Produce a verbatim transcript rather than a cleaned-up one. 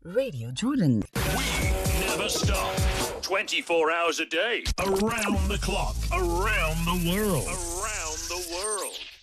Radio Jordan. We never stop. twenty-four hours a day. Around the clock. Around the world. Around the world.